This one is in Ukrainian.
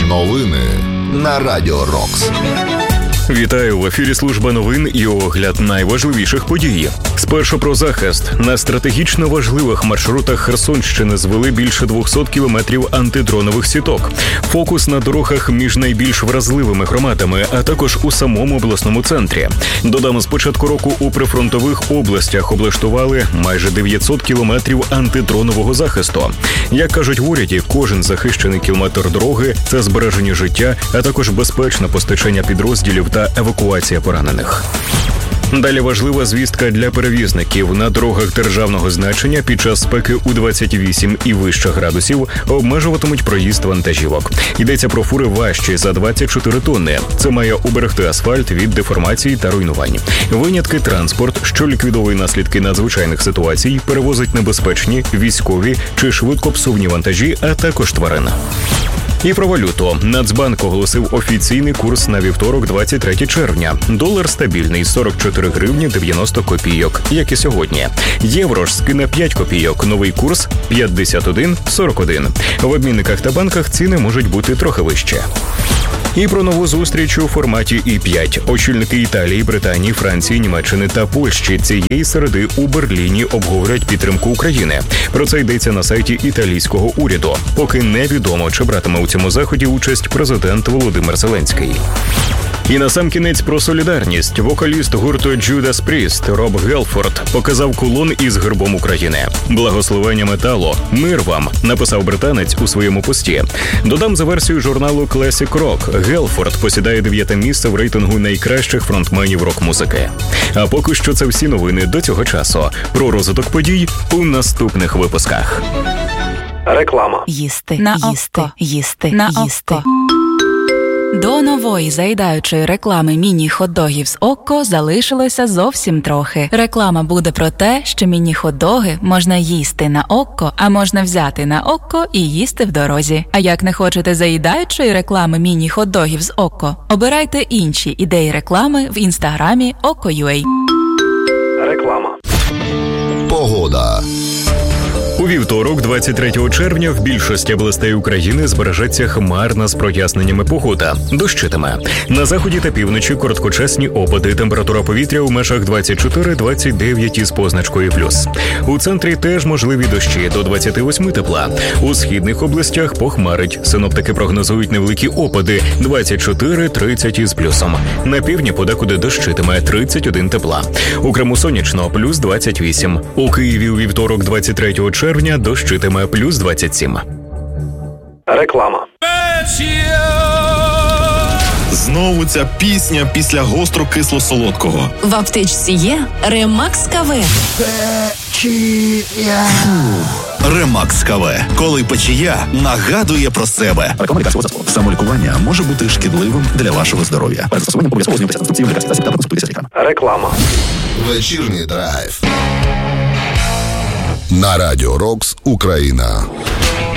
Новини на Радіо Рокс. Вітаю, в ефірі служба новин і огляд найважливіших подій. Спершу про захист. На стратегічно важливих маршрутах Херсонщини звели більше 200 кілометрів антидронових сіток. Фокус на дорогах між найбільш вразливими громадами, а також у самому обласному центрі. Додам, з початку року у прифронтових областях облаштували майже 900 кілометрів антидронового захисту. Як кажуть в уряді, кожен захищений кілометр дороги – це збереження життя, а також безпечне постачання підрозділів та евакуація поранених. Далі важлива звістка для перевізників. На дорогах державного значення під час спеки у 28 і вище градусів обмежуватимуть проїзд вантажівок. Йдеться про фури важчі за 24 тонни. Це має уберегти асфальт від деформації та руйнувань. Винятки – транспорт, що ліквідовує наслідки надзвичайних ситуацій, перевозить небезпечні, військові чи швидкопсувні вантажі, а також тварин. І про валюту. Нацбанк оголосив офіційний курс на вівторок, 23 червня. Долар стабільний – 44 гривні 90 копійок, як і сьогодні. Євро ж скине 5 копійок, новий курс – 51,41. В обмінниках та банках ціни можуть бути трохи вище. І про нову зустріч у форматі І-5. Очільники Італії, Британії, Франції, Німеччини та Польщі цієї середи у Берліні обговорять підтримку України. Про це йдеться на сайті італійського уряду. Поки невідомо, чи братиме у цьому заході участь президент Володимир Зеленський. І насамкінець про солідарність. Вокаліст гурту Judas Priest Роб Гелфорд показав кулон із гербом України. Благословення металу. Мир вам, написав британець у своєму пості. Додам, за версією журналу Classic Rock, Гелфорд посідає 9-те місце в рейтингу найкращих фронтменів рок-музики. А поки що це всі новини до цього часу. Про розвиток подій у наступних випусках. Реклама. Їсти на око. Їсти на око. До нової заїдаючої реклами міні-хот-догів з Окко залишилося зовсім трохи. Реклама буде про те, що міні-хот-доги можна їсти на Окко, а можна взяти на Окко і їсти в дорозі. А як не хочете заїдаючої реклами міні-хот-догів з Окко, обирайте інші ідеї реклами в інстаграмі Okko.ua. Реклама. Погода. У вівторок, 23 червня, в більшості областей України збережеться хмарна з проясненнями погода. Дощитиме. На заході та півночі короткочасні опади. Температура повітря у межах 24-29 із позначкою плюс. У центрі теж можливі дощі до 28 тепла. У східних областях похмарить. Синоптики прогнозують невеликі опади 24-30 із плюсом. На півдні подекуди дощитиме 31 тепла. У Криму сонячно плюс 28. У Києві у вівторок, 23 червня, дощитиме плюс 27. Реклама. Знову ця пісня після гостро-кисло-солодкого. В аптечці є Ремакс КВ. Ремакс КВ. Коли печія нагадує про себе. Реклама лікарського засобу. Самолікування може бути шкідливим для вашого здоров'я. Перед застосуванням обов'язково знайомтеся з інструкцією лікарських засобів та проконсультуйтеся з лікарем. Реклама. Вечірній драйв. На Радіо Рокс Україна.